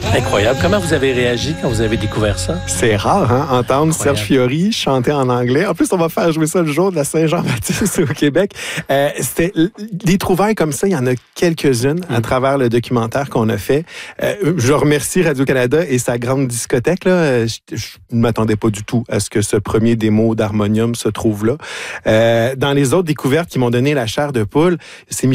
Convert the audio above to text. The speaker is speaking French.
Incroyable. Comment vous avez réagi quand vous avez découvert ça? C'est rare, hein, entendre Serge Fiori chanter en anglais. En plus, on va faire jouer ça le jour de la Saint-Jean-Baptiste au Québec. C'était des trouvailles comme ça, il y en a quelques-unes à travers le documentaire qu'on a fait. Je remercie Radio-Canada et sa grande discothèque. Là. Je ne m'attendais pas du tout à ce que ce premier démo d'harmonium se trouve là. Dans les autres découvertes qui m'ont donné la chair de poule, c'est